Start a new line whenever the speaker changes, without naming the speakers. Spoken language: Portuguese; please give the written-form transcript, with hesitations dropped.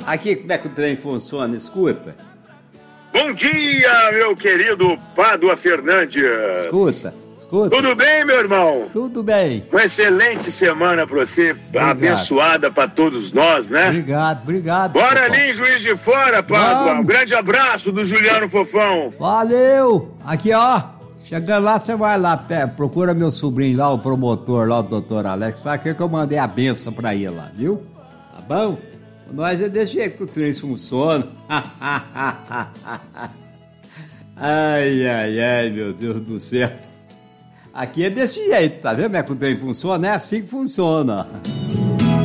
Aqui, como é que o trem funciona? Escuta.
Bom dia, meu querido Pádua Fernandes.
Escuta.
Tudo bem, meu irmão?
Tudo bem.
Uma excelente semana pra você,
Obrigado.
Abençoada pra todos nós, né?
Obrigado.
Bora ali em Juiz de Fora, Pádua. Um grande abraço do Juliano Fofão.
Valeu. Aqui, ó. Chegando lá, você vai lá, procura meu sobrinho lá, o promotor lá, o doutor Alex. Fala que eu mandei a benção pra ele lá, viu? Tá bom? Nós é desse jeito que o trem funciona. Ai, meu Deus do céu. Aqui é desse jeito, tá vendo como é que o trem funciona? É assim que funciona.